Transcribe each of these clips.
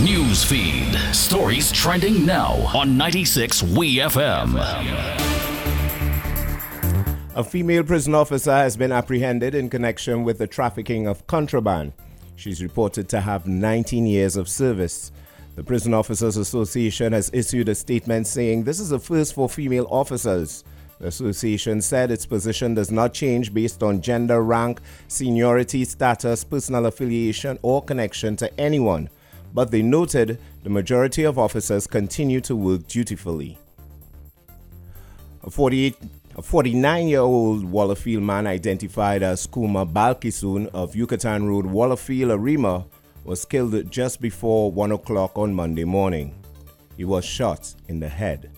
News feed. Stories trending now on 96 WeFM. A female prison officer has been apprehended in connection with the trafficking of contraband. She's reported to have 19 years of service. The Prison Officers Association has issued a statement saying this is a first for female officers. The association said its position does not change based on gender, rank, seniority, status, personal affiliation, or connection to anyone. But they noted the majority of officers continue to work dutifully. A 49-year-old Wallerfield man identified as Kuma Balkisun of Yucatan Road, Wallerfield, Arima, was killed just before 1 o'clock on Monday morning. He was shot in the head.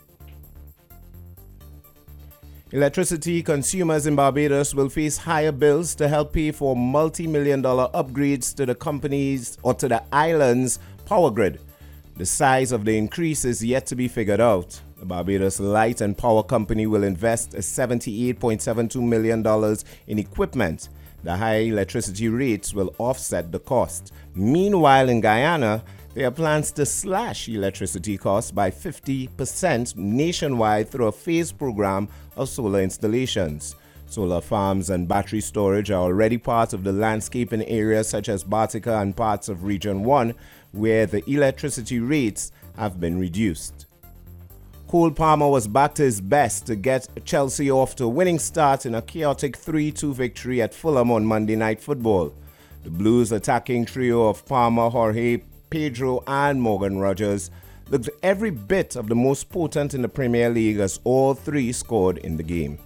Electricity consumers in Barbados will face higher bills to help pay for multi-million-dollar upgrades to the company's or to the island's power grid. The size of the increase is yet to be figured out. The Barbados Light and Power Company will invest $78.72 million in equipment. The high electricity rates will offset the cost. Meanwhile, in Guyana, there are plans to slash electricity costs by 50% nationwide through a phased program of solar installations. Solar farms and battery storage are already part of the landscape in areas such as Bartica and parts of Region 1, where the electricity rates have been reduced. Cole Palmer was back to his best to get Chelsea off to a winning start in a chaotic 3-2 victory at Fulham on Monday Night Football. The Blues' attacking trio of Palmer, Jorge, Pedro and Morgan Rogers looked every bit of the most potent in the Premier League as all three scored in the game.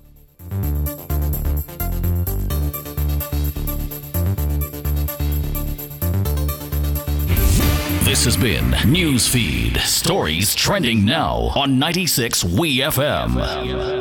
This has been Newsfeed. Stories trending now on 96 WeFM.